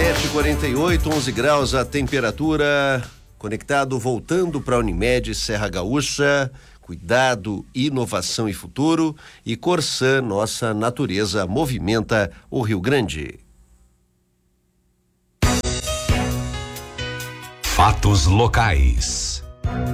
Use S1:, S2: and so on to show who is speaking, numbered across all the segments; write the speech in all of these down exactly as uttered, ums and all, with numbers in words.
S1: sete e quarenta e oito, onze graus a temperatura. Conectado, voltando para a Unimed Serra Gaúcha. Cuidado, inovação e futuro. E Corsã, nossa natureza movimenta o Rio Grande.
S2: Fatos locais.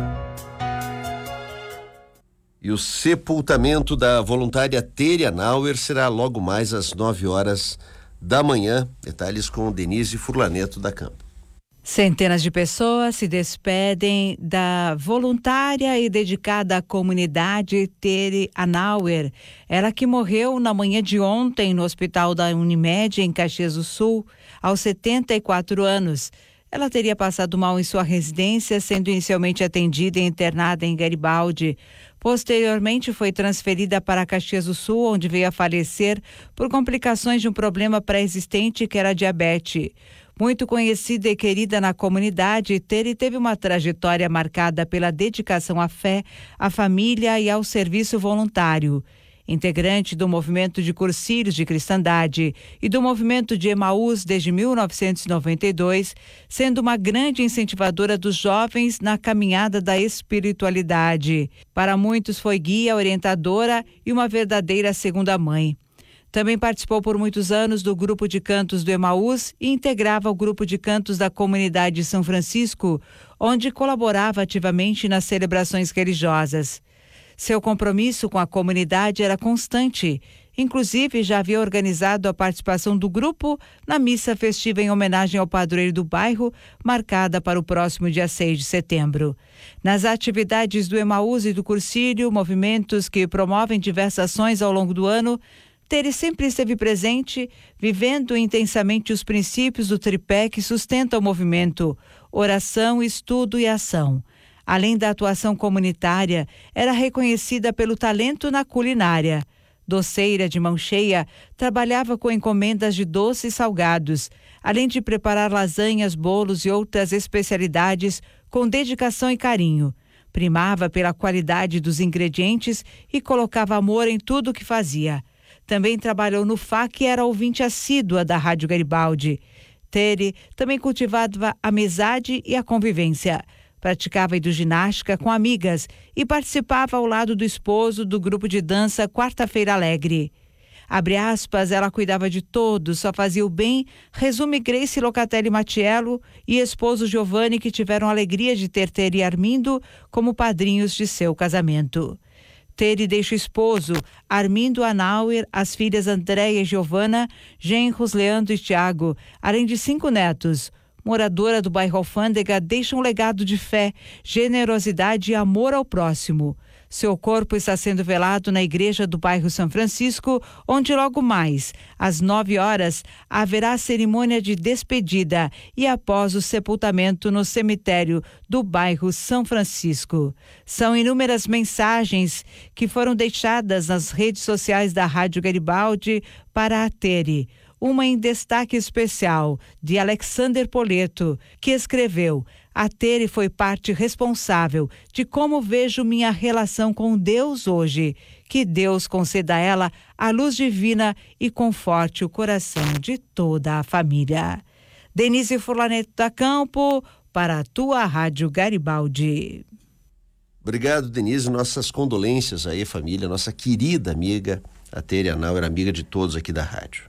S1: E o sepultamento da voluntária Tere Nauer será logo mais às nove horas da manhã. Detalhes com Denise Furlaneto da Campo.
S3: Centenas de pessoas se despedem da voluntária e dedicada à comunidade Tere Nauer. Ela que morreu na manhã de ontem no hospital da Unimed em Caxias do Sul, aos setenta e quatro anos. Ela teria passado mal em sua residência, sendo inicialmente atendida e internada em Garibaldi. Posteriormente, foi transferida para Caxias do Sul, onde veio a falecer por complicações de um problema pré-existente que era diabetes. Muito conhecida e querida na comunidade, Tere teve uma trajetória marcada pela dedicação à fé, à família e ao serviço voluntário. Integrante do movimento de Cursilhos de Cristandade e do movimento de Emaús desde mil novecentos e noventa e dois, sendo uma grande incentivadora dos jovens na caminhada da espiritualidade. Para muitos foi guia, orientadora e uma verdadeira segunda mãe. Também participou por muitos anos do grupo de cantos do Emaús e integrava o grupo de cantos da comunidade de São Francisco, onde colaborava ativamente nas celebrações religiosas. Seu compromisso com a comunidade era constante. Inclusive, já havia organizado a participação do grupo na missa festiva em homenagem ao padroeiro do bairro, marcada para o próximo dia seis de setembro. Nas atividades do Emaús e do Cursilho, movimentos que promovem diversas ações ao longo do ano, Tere sempre esteve presente, vivendo intensamente os princípios do tripé que sustenta o movimento: oração, estudo e ação. Além da atuação comunitária, era reconhecida pelo talento na culinária. Doceira de mão cheia, trabalhava com encomendas de doces e salgados, além de preparar lasanhas, bolos e outras especialidades com dedicação e carinho. Primava pela qualidade dos ingredientes e colocava amor em tudo o que fazia. Também trabalhou no F A C e era ouvinte assídua da Rádio Garibaldi. Tere também cultivava a amizade e a convivência. Praticava hidroginástica com amigas e participava ao lado do esposo do grupo de dança Quarta-feira Alegre. Abre aspas, ela cuidava de todos, só fazia o bem, resume Grace Locatelli Matiello e esposo Giovanni, que tiveram a alegria de ter Tere e Armindo como padrinhos de seu casamento. Tere deixa o esposo, Armindo Nauer, as filhas Andréia e Giovana, genros Leandro e Tiago, além de cinco netos. Moradora do bairro Alfândega, deixa um legado de fé, generosidade e amor ao próximo. Seu corpo está sendo velado na igreja do bairro São Francisco, onde logo mais, às nove horas, haverá a cerimônia de despedida e após o sepultamento no cemitério do bairro São Francisco. São inúmeras mensagens que foram deixadas nas redes sociais da Rádio Garibaldi para a Tere. Uma em destaque especial, de Alexander Poleto, que escreveu: a Tere foi parte responsável de como vejo minha relação com Deus hoje. Que Deus conceda a ela a luz divina e conforte o coração de toda a família. Denise Furlaneto da Campo, para a tua Rádio Garibaldi.
S1: Obrigado, Denise. Nossas condolências aí, família, nossa querida amiga, a Tere Nauer, era amiga de todos aqui da rádio.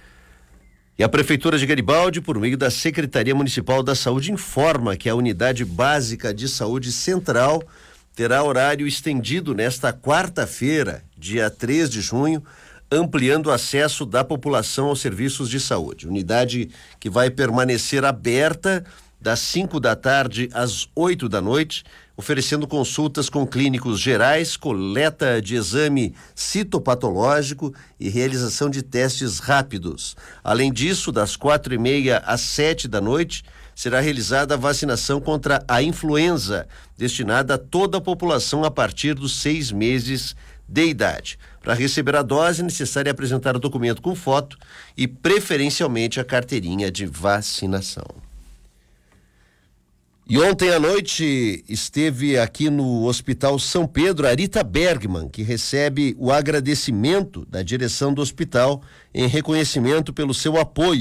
S1: E a Prefeitura de Garibaldi, por meio da Secretaria Municipal da Saúde, informa que a Unidade Básica de Saúde Central terá horário estendido nesta quarta-feira, dia três de junho, ampliando o acesso da população aos serviços de saúde. Unidade que vai permanecer aberta das cinco da tarde às oito da noite, oferecendo consultas com clínicos gerais, coleta de exame citopatológico e realização de testes rápidos. Além disso, das quatro e meia às sete da noite, será realizada a vacinação contra a influenza, destinada a toda a população a partir dos seis meses de idade. Para receber a dose, é necessário apresentar o documento com foto e, preferencialmente, a carteirinha de vacinação. E ontem à noite esteve aqui no Hospital São Pedro a Rita Bergman, que recebe o agradecimento da direção do hospital em reconhecimento pelo seu apoio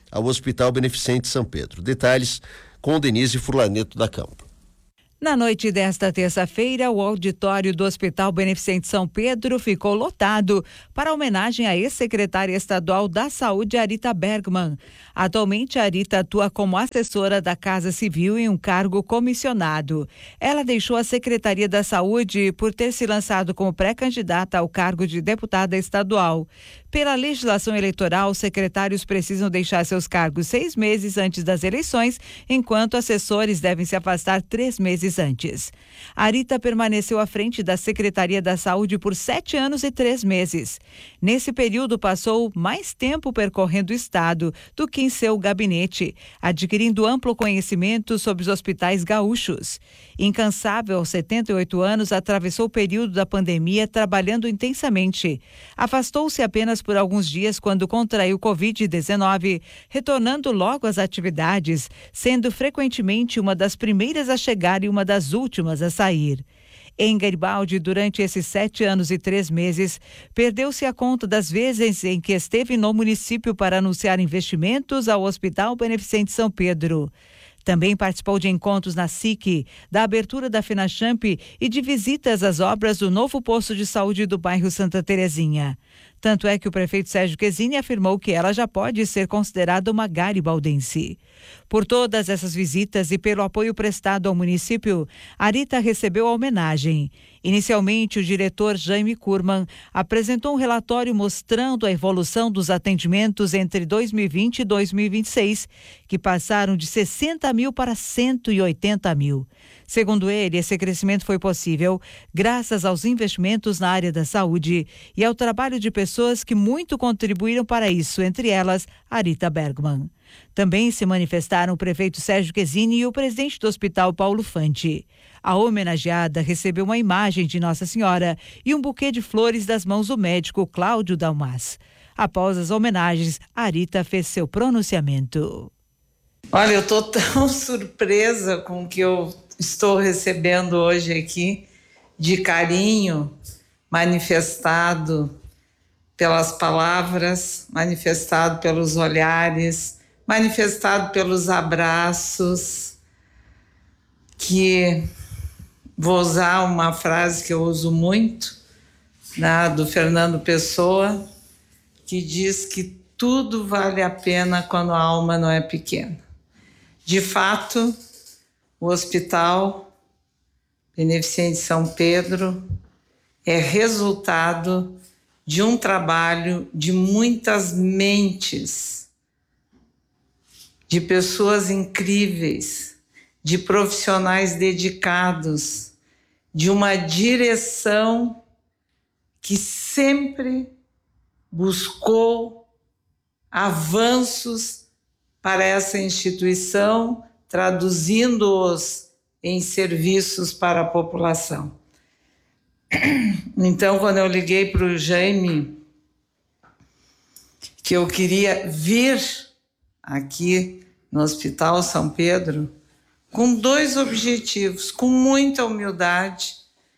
S1: ao Hospital Beneficente São Pedro. Detalhes com Denise Furlaneto da Campo.
S3: Na noite desta terça-feira, o auditório do Hospital Beneficente São Pedro ficou lotado para homenagem à ex-secretária estadual da Saúde, Arita Bergman. Atualmente, a Arita atua como assessora da Casa Civil em um cargo comissionado. Ela deixou a Secretaria da Saúde por ter se lançado como pré-candidata ao cargo de deputada estadual. Pela legislação eleitoral, secretários precisam deixar seus cargos seis meses antes das eleições, enquanto assessores devem se afastar três meses antes. A Arita permaneceu à frente da Secretaria da Saúde por sete anos e três meses. Nesse período, passou mais tempo percorrendo o estado do que em seu gabinete, adquirindo amplo conhecimento sobre os hospitais gaúchos. Incansável aos setenta e oito anos, atravessou o período da pandemia trabalhando intensamente. Afastou-se apenas por alguns dias quando contraiu covid dezenove, retornando logo às atividades, sendo frequentemente uma das primeiras a chegar e uma das últimas a sair. Em Garibaldi, durante esses sete anos e três meses, perdeu-se a conta das vezes em que esteve no município para anunciar investimentos ao Hospital Beneficente São Pedro. Também participou de encontros na S I C, da abertura da FENACHAMP e de visitas às obras do novo posto de saúde do bairro Santa Terezinha. Tanto é que o prefeito Sérgio Quesini afirmou que ela já pode ser considerada uma garibaldense. Por todas essas visitas e pelo apoio prestado ao município, Arita recebeu a homenagem. Inicialmente, o diretor Jaime Kurman apresentou um relatório mostrando a evolução dos atendimentos entre dois mil e vinte e dois mil e vinte e seis, que passaram de sessenta mil para cento e oitenta mil. Segundo ele, esse crescimento foi possível graças aos investimentos na área da saúde e ao trabalho de pessoas que muito contribuíram para isso, entre elas, Arita Bergman. Também se manifestaram o prefeito Sérgio Quesini e o presidente do Hospital, Paulo Fante. A homenageada recebeu uma imagem de Nossa Senhora e um buquê de flores das mãos do médico Cláudio Dalmas. Após as homenagens, Arita fez seu pronunciamento.
S4: Olha, eu estou tão surpresa com o que eu estou recebendo hoje aqui, de carinho manifestado pelas palavras, manifestado pelos olhares, manifestado pelos abraços, que vou usar uma frase que eu uso muito, né, do Fernando Pessoa, que diz que tudo vale a pena quando a alma não é pequena. De fato, o Hospital Beneficente São Pedro é resultado de um trabalho de muitas mentes, de pessoas incríveis, de profissionais dedicados, de uma direção que sempre buscou avanços para essa instituição, traduzindo-os em serviços para a população. Então, quando eu liguei para o Jaime, que eu queria vir aqui no Hospital São Pedro, com dois objetivos, com muita humildade,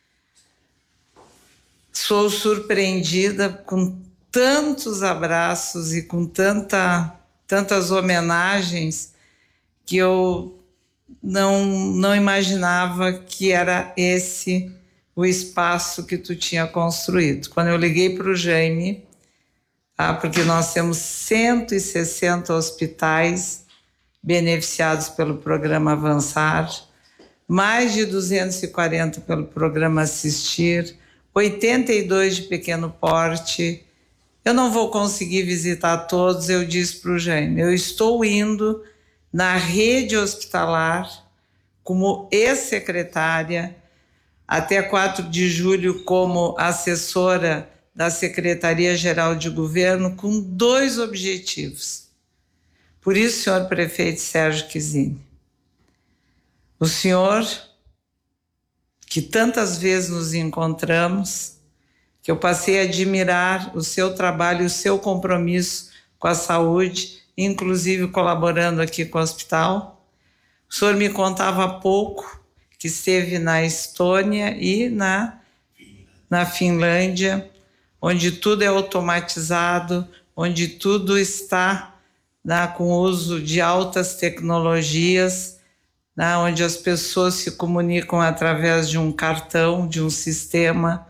S4: sou surpreendida com tantos abraços e com tanta, tantas homenagens que eu não, não imaginava que era esse o espaço que tu tinha construído. Quando eu liguei para o Jaime, tá, porque nós temos cento e sessenta hospitais beneficiados pelo programa Avançar, mais de duzentos e quarenta pelo programa Assistir, oitenta e dois de pequeno porte. Eu não vou conseguir visitar todos, eu disse para o Jaime, eu estou indo na rede hospitalar como ex-secretária, até quatro de julho como assessora da Secretaria-Geral de Governo, com dois objetivos. Por isso, senhor prefeito Sérgio Quesini, o senhor, que tantas vezes nos encontramos, que eu passei a admirar o seu trabalho e o seu compromisso com a saúde, inclusive colaborando aqui com o hospital. O senhor me contava há pouco que esteve na Estônia e na, na Finlândia, onde tudo é automatizado, onde tudo está né, com o uso de altas tecnologias, né, onde as pessoas se comunicam através de um cartão, de um sistema.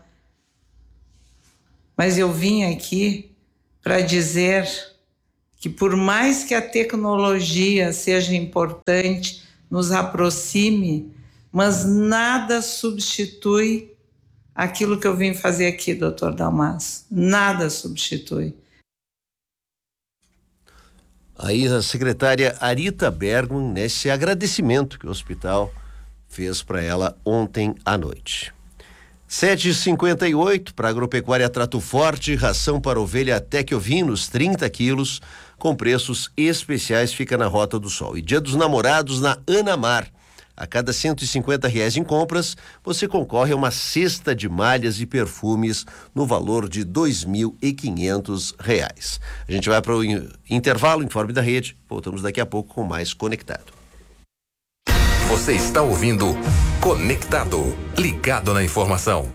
S4: Mas eu vim aqui para dizer que, por mais que a tecnologia seja importante, nos aproxime, mas nada substitui aquilo que eu vim fazer aqui, doutor Dalmasso. Nada substitui.
S1: Aí a secretária Arita Bergman, nesse agradecimento que o hospital fez para ela ontem à noite. sete e cinquenta e oito para Agropecuária Trato Forte, ração para ovelha até que ovinos, trinta quilos, com preços especiais, fica na Rota do Sol. E Dia dos Namorados na Anamar. A cada cento e cinquenta reais em compras, você concorre a uma cesta de malhas e perfumes no valor de dois mil e quinhentos reais. A gente vai para o intervalo, Informe da Rede. Voltamos daqui a pouco com mais Conectado.
S2: Você está ouvindo Conectado, ligado na informação.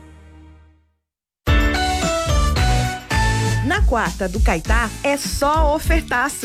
S5: Na quarta do Caetá é só ofertaço.